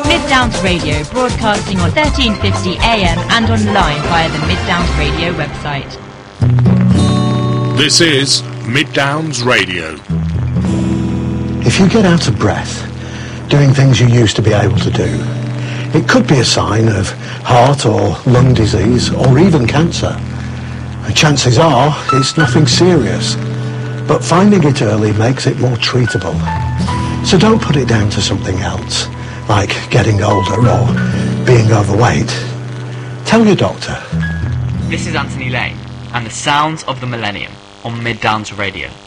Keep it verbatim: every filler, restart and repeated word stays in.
Mid Downs Radio, broadcasting on thirteen fifty A M and online via the Mid Downs Radio website. This is Mid Downs Radio. If you get out of breath doing things you used to be able to do, it could be a sign of heart or lung disease or even cancer. And chances are it's nothing serious, but finding it early makes it more treatable. So don't put it down to something else, like getting older or being overweight. Tell your doctor. This is Anthony Lane and the sounds of the millennium on Mid Downs Radio.